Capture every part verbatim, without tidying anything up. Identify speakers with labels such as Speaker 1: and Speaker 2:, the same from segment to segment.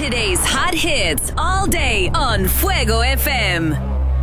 Speaker 1: Today's hot hits all day on Fuego F M.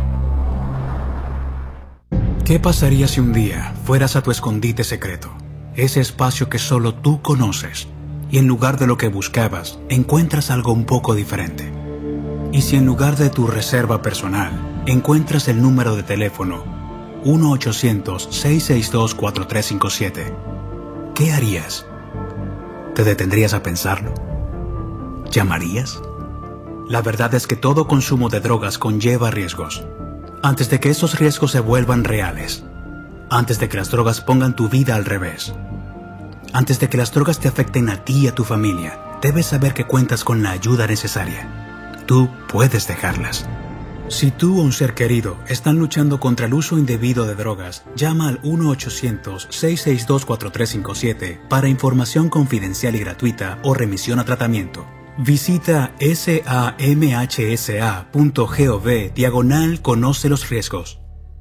Speaker 2: ¿Qué pasaría si un día fueras a tu escondite secreto? Ese espacio que solo tú conoces, y en lugar de lo que buscabas, encuentras algo un poco diferente. Y si en lugar de tu reserva personal, encuentras el número de teléfono uno ochocientos, seis seis dos, cuatro tres cinco siete, ¿qué harías? ¿Te detendrías a pensarlo? ¿Llamarías? La verdad es que todo consumo de drogas conlleva riesgos. Antes de que esos riesgos se vuelvan reales, antes de que las drogas pongan tu vida al revés, antes de que las drogas te afecten a ti y a tu familia, debes saber que cuentas con la ayuda necesaria. Tú puedes dejarlas. Si tú o un ser querido están luchando contra el uso indebido de drogas, llama al uno ochocientos, seis seis dos, cuatro tres cinco siete para información confidencial y gratuita o remisión a tratamiento. Visita samhsa.gov diagonal conoce los riesgos.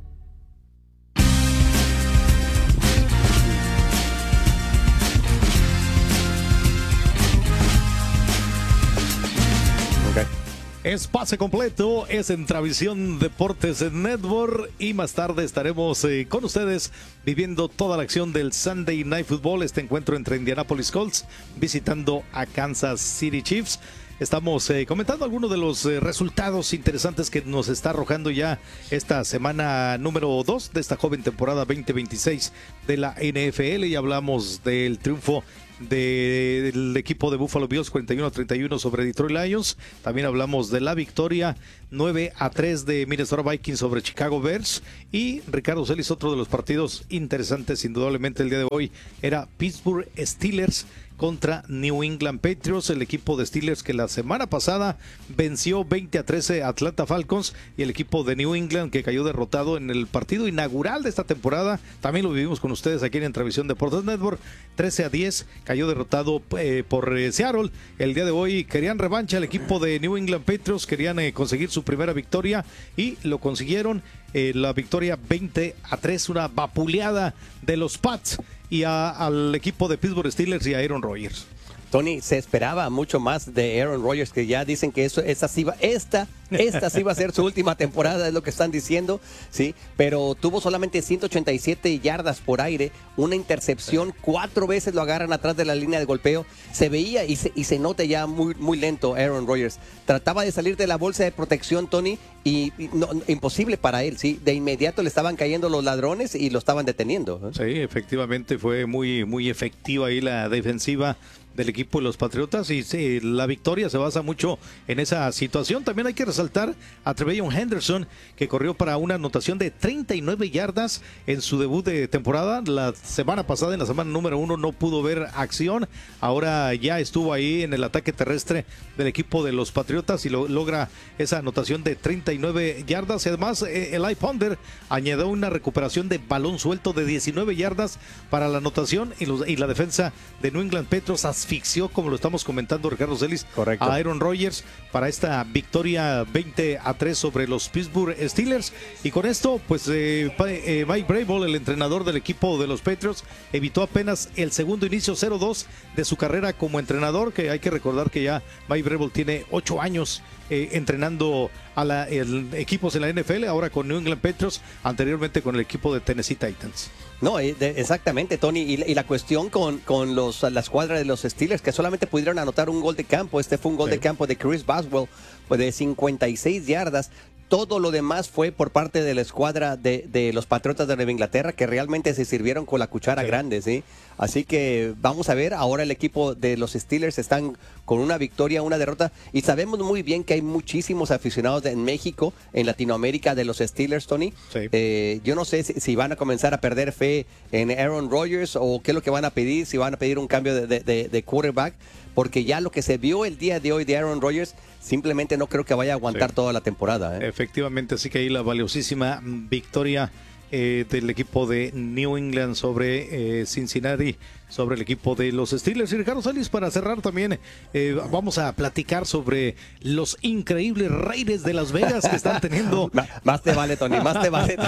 Speaker 3: Es pase completo, es en Travisión Deportes Network y más tarde estaremos eh, con ustedes viviendo toda la acción del Sunday Night Football, este encuentro entre Indianapolis Colts visitando a Kansas City Chiefs. Estamos eh, comentando algunos de los eh, resultados interesantes que nos está arrojando ya esta semana número dos de esta joven temporada veinte veintiséis de la N F L y hablamos del triunfo de, del equipo de Buffalo Bills cuarenta y uno a treinta y uno sobre Detroit Lions. También hablamos de la victoria nueve a tres de Minnesota Vikings sobre Chicago Bears. Y Ricardo Celis, otro de los partidos interesantes indudablemente el día de hoy era Pittsburgh Steelers contra New England Patriots, el equipo de Steelers que la semana pasada venció veinte a trece a Atlanta Falcons, y el equipo de New England que cayó derrotado en el partido inaugural de esta temporada. También lo vivimos con ustedes aquí en Travisión Deportes Network. trece a diez cayó derrotado eh, por eh, Seattle. El día de hoy querían revancha el equipo de New England Patriots, querían eh, conseguir su primera victoria y lo consiguieron. Eh, la victoria veinte a tres, una vapuleada de los Pats y a, al equipo de Pittsburgh Steelers y a Aaron Rodgers.
Speaker 4: Tony, se esperaba mucho más de Aaron Rodgers, que ya dicen que eso, esta sí va, esta, esta sí va a ser su última temporada, es lo que están diciendo, sí, pero tuvo solamente ciento ochenta y siete yardas por aire, una intercepción, cuatro veces lo agarran atrás de la línea de golpeo, se veía y se, y se nota ya muy, muy lento Aaron Rodgers, trataba de salir de la bolsa de protección, Tony, y, y no, imposible para él, sí, de inmediato le estaban cayendo los ladrones y lo estaban deteniendo. ¿eh?
Speaker 3: Sí, efectivamente fue muy, muy efectiva ahí la defensiva del equipo de los Patriotas y sí, la victoria se basa mucho en esa situación. También hay que resaltar a Trevelyan Henderson, que corrió para una anotación de treinta y nueve yardas en su debut de temporada. La semana pasada, en la semana número uno, no pudo ver acción. Ahora ya estuvo ahí en el ataque terrestre del equipo de los Patriotas y lo, logra esa anotación de treinta y nueve yardas. Y además, eh, Eli Ponder añadió una recuperación de balón suelto de diecinueve yardas para la anotación y, los, y la defensa de New England Patriots asfixió, como lo estamos comentando Ricardo Celis,
Speaker 4: correcto,
Speaker 3: a Aaron Rodgers para esta victoria veinte a tres sobre los Pittsburgh Steelers. Y con esto, pues eh, eh, Mike Vrabel, el entrenador del equipo de los Patriots, evitó apenas el segundo inicio cero dos de su carrera como entrenador, que hay que recordar que ya Mike Vrabel tiene ocho años eh, entrenando a la, el, equipos en la N F L, ahora con New England Patriots, anteriormente con el equipo de Tennessee Titans.
Speaker 4: No, exactamente, Tony, y, y la cuestión con, con los, la escuadra de los Steelers, que solamente pudieron anotar un gol de campo. Este fue un gol sí. de campo de Chris Boswell, pues de cincuenta y seis yardas. Todo lo demás fue por parte de la escuadra de, de los Patriotas de Nueva Inglaterra, que realmente se sirvieron con la cuchara sí. grande, ¿sí? Así que vamos a ver, ahora el equipo de los Steelers están con una victoria, una derrota, y sabemos muy bien que hay muchísimos aficionados en México, en Latinoamérica, de los Steelers, Tony. Sí. Eh, yo no sé si, si van a comenzar a perder fe en Aaron Rodgers o qué es lo que van a pedir, si van a pedir un cambio de, de, de, de quarterback, porque ya lo que se vio el día de hoy de Aaron Rodgers simplemente no creo que vaya a aguantar sí. toda la temporada. ¿eh?
Speaker 3: Efectivamente, así que ahí la valiosísima victoria eh, del equipo de New England sobre eh, Cincinnati sobre el equipo de los Steelers. Y Ricardo Celis, para cerrar también, eh, vamos a platicar sobre los increíbles Raiders de Las Vegas que están teniendo...
Speaker 4: Más te vale, Tony, más te vale.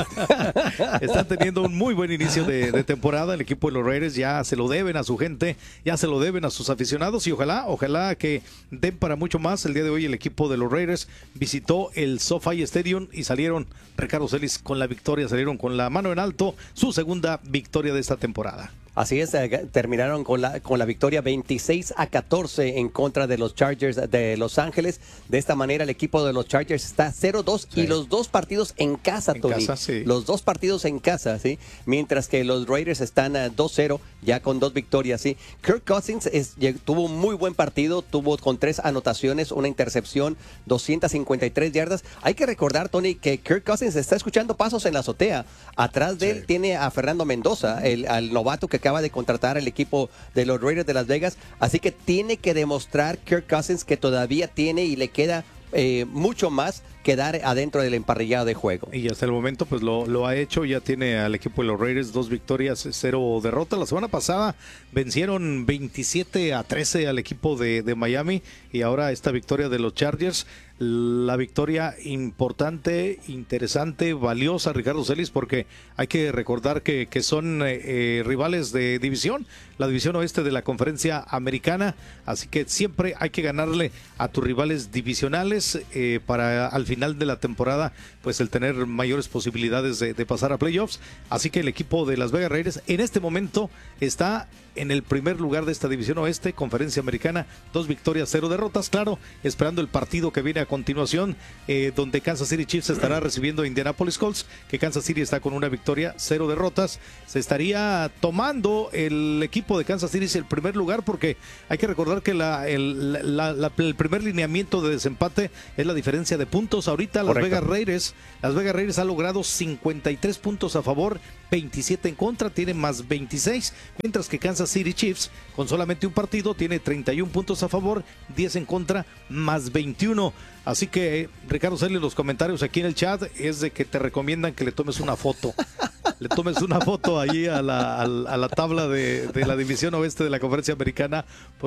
Speaker 3: Están teniendo un muy buen inicio de, de temporada. El equipo de los Raiders ya se lo deben a su gente, ya se lo deben a sus aficionados y ojalá, ojalá que den para mucho más. El día de hoy el equipo de los Raiders visitó el SoFi Stadium y salieron, Ricardo Celis, con la victoria, salieron con la mano en alto, su segunda victoria de esta temporada.
Speaker 4: Así es, eh, terminaron con la, con la victoria veintiséis a catorce en contra de los Chargers de Los Ángeles. De esta manera el equipo de los Chargers está cero dos sí. y los dos partidos en casa,
Speaker 3: en
Speaker 4: Tony.
Speaker 3: Casa, sí.
Speaker 4: Los dos partidos en casa, ¿sí? Mientras que los Raiders están a dos cero, ya con dos victorias, ¿sí? Kirk Cousins es, tuvo un muy buen partido, tuvo con tres anotaciones, una intercepción, doscientas cincuenta y tres yardas. Hay que recordar, Tony, que Kirk Cousins está escuchando pasos en la azotea. Atrás de sí. él tiene a Fernando Mendoza, el al novato que acaba de contratar el equipo de los Raiders de Las Vegas, así que tiene que demostrar Kirk Cousins que todavía tiene y le queda eh, mucho más que dar adentro del emparrillado de juego.
Speaker 3: Y hasta el momento pues lo, lo ha hecho, ya tiene al equipo de los Raiders dos victorias, cero derrotas. La semana pasada vencieron veintisiete a trece al equipo de, de Miami y ahora esta victoria de los Chargers. La victoria importante, interesante, valiosa, Ricardo Celis, porque hay que recordar que, que son eh, rivales de división, la división oeste de la conferencia americana, así que siempre hay que ganarle a tus rivales divisionales eh, para al final de la temporada, pues el tener mayores posibilidades de, de pasar a playoffs. Así que el equipo de Las Vegas Raiders en este momento está en el primer lugar de esta división oeste, conferencia americana, dos victorias, cero derrotas, claro, esperando el partido que viene a continuación, eh, donde Kansas City Chiefs estará recibiendo a Indianapolis Colts, que Kansas City está con una victoria, cero derrotas. Se estaría tomando el equipo de Kansas City el primer lugar, porque hay que recordar que la, el, la, la, el primer lineamiento de desempate es la diferencia de puntos. Ahorita Las Vegas Raiders, Las Vegas Raiders ha logrado cincuenta y tres puntos a favor, veintisiete en contra, tiene más veintiséis, mientras que Kansas City Chiefs con solamente un partido tiene treinta y un puntos a favor, diez en contra, más veintiuno. Así que, Ricardo Celis, los comentarios aquí en el chat es de que te recomiendan que le tomes una foto. Le tomes una foto allí a la, a la, a la tabla de, de la división oeste de la conferencia americana,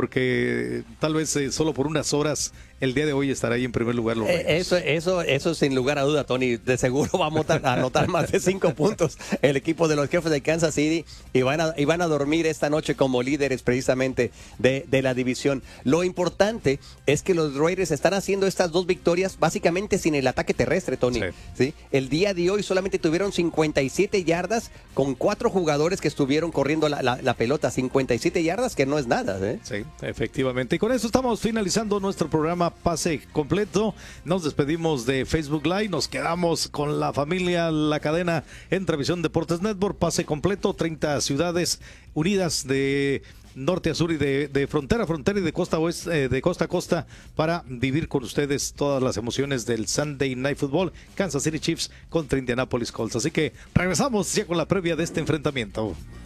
Speaker 3: porque tal vez eh, solo por unas horas el día de hoy estará ahí en primer lugar los Raiders.
Speaker 4: Eso, eso, eso sin lugar a duda, Tony. De seguro vamos a anotar más de cinco puntos el equipo de los Jefes de Kansas City y van a, y van a dormir esta noche como líderes precisamente de, de la división. Lo importante es que los Raiders están haciendo estas dos victorias básicamente sin el ataque terrestre, Tony. Sí. ¿Sí? El día de hoy solamente tuvieron cincuenta y siete yardas con cuatro jugadores que estuvieron corriendo la, la, la pelota. cincuenta y siete yardas, que no es nada, ¿eh?
Speaker 3: Sí, efectivamente. Y con eso estamos finalizando nuestro programa Pase Completo. Nos despedimos de Facebook Live. Nos quedamos con la familia, la cadena en Televisión Deportes Network. Pase Completo, treinta ciudades unidas de norte a sur y de, de frontera a frontera y de costa a oeste, eh, de costa a costa, para vivir con ustedes todas las emociones del Sunday Night Football, Kansas City Chiefs contra Indianapolis Colts. Así que regresamos ya con la previa de este enfrentamiento.